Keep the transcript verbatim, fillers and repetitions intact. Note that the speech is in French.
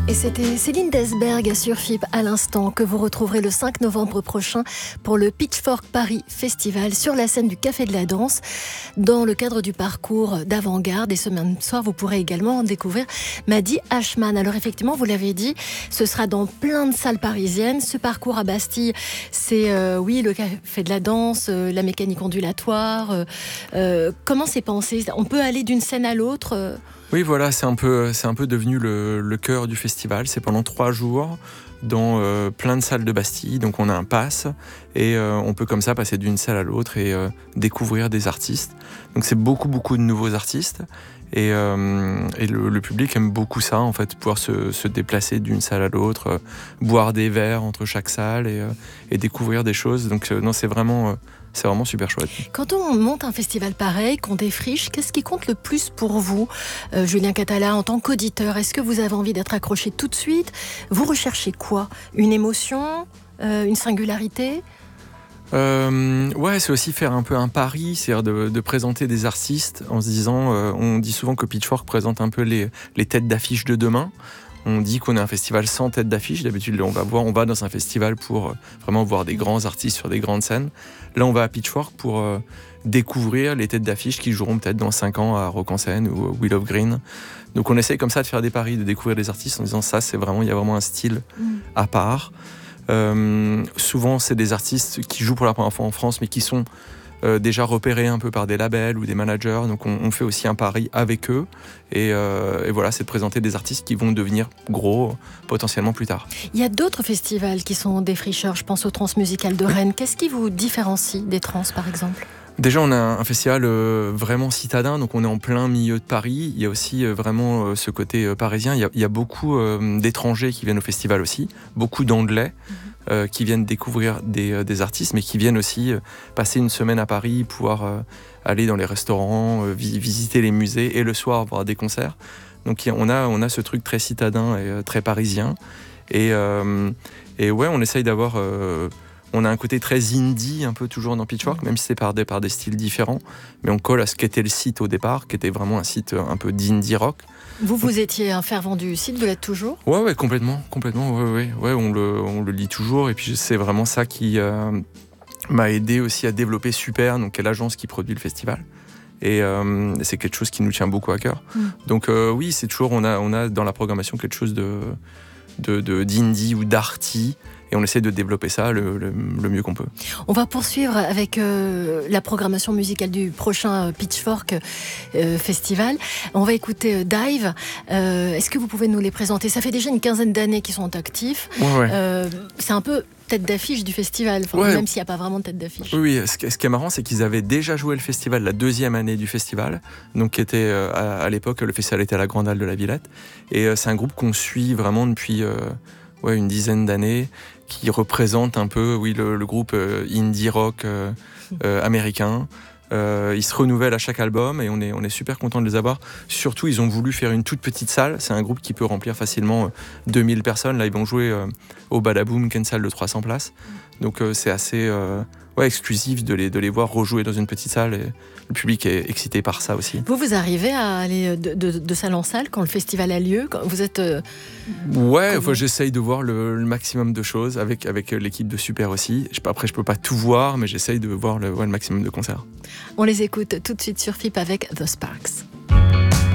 Et c'était Céline Desberg sur F I P à l'instant, que vous retrouverez le cinq novembre prochain pour le Pitchfork Paris Festival sur la scène du Café de la Danse dans le cadre du parcours d'avant-garde. Et ce même soir, vous pourrez également découvrir Maddy Ashman. Alors effectivement, vous l'avez dit, ce sera dans plein de salles parisiennes. Ce parcours à Bastille, c'est euh, oui, le Café de la Danse, euh, la mécanique ondulatoire. Euh, euh, comment c'est pensé ? On peut aller d'une scène à l'autre euh... Oui, voilà, c'est un peu, c'est un peu devenu le, le cœur du festival. C'est pendant trois jours dans euh, plein de salles de Bastille. Donc on a un pass et euh, on peut comme ça passer d'une salle à l'autre et euh, découvrir des artistes. Donc c'est beaucoup, beaucoup de nouveaux artistes. Et, euh, et le, le public aime beaucoup ça, en fait, pouvoir se, se déplacer d'une salle à l'autre, euh, boire des verres entre chaque salle et, euh, et découvrir des choses. Donc euh, non, c'est vraiment... Euh, C'est vraiment super chouette. Quand on monte un festival pareil, qu'on défriche, qu'est-ce qui compte le plus pour vous, euh, Julien Catala, en tant qu'auditeur ? Est-ce que vous avez envie d'être accroché tout de suite ? Vous recherchez quoi ? Une émotion ? euh, Une singularité ? Euh, ouais, c'est aussi faire un peu un pari, c'est-à-dire de, de présenter des artistes en se disant, euh, on dit souvent que Pitchfork présente un peu les, les têtes d'affiche de demain. On dit qu'on est un festival sans tête d'affiche. D'habitude, on va voir, on va dans un festival pour vraiment voir des grands artistes sur des grandes scènes. Là, on va à Pitchfork pour euh, découvrir les têtes d'affiche qui joueront peut-être dans cinq ans à Rock en Seine ou Willow Green. Donc, on essaye comme ça de faire des paris, de découvrir des artistes en disant ça, c'est vraiment, il y a vraiment un style à part. Euh, souvent, c'est des artistes qui jouent pour la première fois en France, mais qui sont Euh, déjà repérés un peu par des labels ou des managers, donc on, on fait aussi un pari avec eux et, euh, et voilà, c'est de présenter des artistes qui vont devenir gros potentiellement plus tard. Il y a d'autres festivals qui sont défricheurs, je pense au Transmusical de Rennes. Qu'est-ce qui vous différencie des Trans par exemple ? Déjà, on a un festival euh, vraiment citadin, donc on est en plein milieu de Paris. Il y a aussi euh, vraiment euh, ce côté euh, parisien. Il y a, il y a beaucoup euh, d'étrangers qui viennent au festival aussi, beaucoup d'anglais. Mm-hmm. Euh, qui viennent découvrir des, euh, des artistes, mais qui viennent aussi euh, passer une semaine à Paris, pouvoir euh, aller dans les restaurants, euh, vi- visiter les musées et le soir voir des concerts. Donc on a, on a ce truc très citadin et euh, très parisien. Et, euh, et ouais, on essaye d'avoir... Euh, on a un côté très indie, un peu toujours dans Pitchfork, même si c'est par des, par des styles différents. Mais on colle à ce qu'était le site au départ, qui était vraiment un site un peu d'indie rock. Vous, vous étiez un fervent du site, vous l'êtes toujours ? Ouais, ouais, complètement, complètement, ouais, ouais, ouais, on le, on le lit toujours, et puis c'est vraiment ça qui euh, m'a aidé aussi à développer Super, donc qui est l'agence qui produit le festival, et euh, c'est quelque chose qui nous tient beaucoup à cœur. Mm. Donc euh, oui, c'est toujours, on a, on a dans la programmation quelque chose de, de, de d'indie ou d'arty. Et on essaie de développer ça le, le, le mieux qu'on peut. On va poursuivre avec euh, la programmation musicale du prochain Pitchfork euh, Festival. On va écouter euh, Dive. Euh, est-ce que vous pouvez nous les présenter ? Ça fait déjà une quinzaine d'années qu'ils sont actifs. Ouais, ouais. Euh, c'est un peu tête d'affiche du festival, enfin, ouais. Même s'il n'y a pas vraiment de tête d'affiche. Oui, ce qui est marrant, c'est qu'ils avaient déjà joué le festival, la deuxième année du festival, donc qui était euh, à, à l'époque, le festival était à la Grande Halle de la Villette. Et euh, c'est un groupe qu'on suit vraiment depuis euh, ouais, une dizaine d'années, qui représente un peu oui, le, le groupe euh, indie rock euh, euh, américain. Euh, ils se renouvellent à chaque album et on est, on est super content de les avoir. Surtout, ils ont voulu faire une toute petite salle. C'est un groupe qui peut remplir facilement euh, deux mille personnes. Là, ils vont jouer euh, au Badaboom, qui est une salle de trois cents places. Donc, euh, c'est assez euh, ouais, exclusif de les, de les voir rejouer dans une petite salle. Et le public est excité par ça aussi. Vous, vous arrivez à aller de, de, de salle en salle quand le festival a lieu quand vous êtes... Euh, ouais, enfin, j'essaye de voir le, le maximum de choses avec, avec l'équipe de Super aussi. Je, après, je peux pas tout voir, mais j'essaye de voir le, ouais, le maximum de concerts. On les écoute tout de suite sur F I P avec The Sparks.